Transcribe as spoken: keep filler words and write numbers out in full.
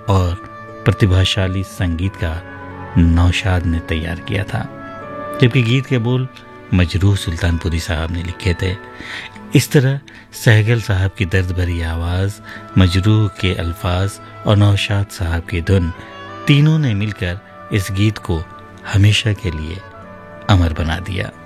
और प्रतिभाशाली संगीतकार नौशाद ने तैयार किया था, जबकि गीत के बोल मजरूह सुल्तानपुरी साहब ने लिखे थे। इस तरह सहगल साहब की दर्द भरी आवाज़, मजरूह के अल्फाज और नौशाद साहब की धुन, तीनों ने मिलकर इस गीत को हमेशा के लिए अमर बना दिया।